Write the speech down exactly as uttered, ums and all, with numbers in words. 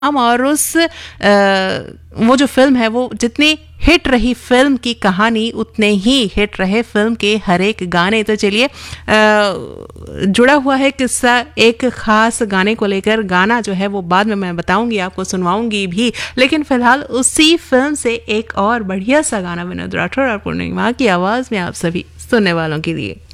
हम और उस आ, वो जो फिल्म है वो जितनी हिट रही फिल्म की कहानी उतने ही हिट रहे फिल्म के हर एक गाने। तो चलिए जुड़ा हुआ है किस्सा एक खास गाने को लेकर। गाना जो है वो बाद में मैं बताऊंगी, आपको सुनवाऊंगी भी, लेकिन फिलहाल उसी फिल्म से एक और बढ़िया सा गाना विनोद राठौर और पूर्णिमा की आवाज़ में आप सभी सुनने वालों के लिए।